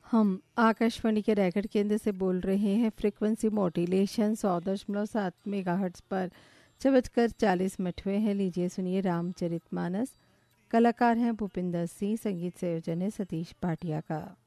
हम आकाशवाणी के रैकेट केंद्र से बोल रहे हैं। फ्रीक्वेंसी मॉड्यूलेशन 100.7 मेगाहर्ट्ज़ पर 6:40 हुए हैं। लीजिए सुनिए रामचरितमानस। कलाकार हैं भूपिंदर सिंह, संगीत संयोजन है सतीश भाटिया का।